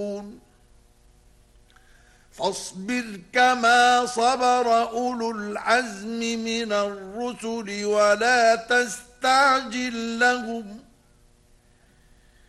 فاصبر كما صبر أولو العزم من الرسل ولا تستعجل لهم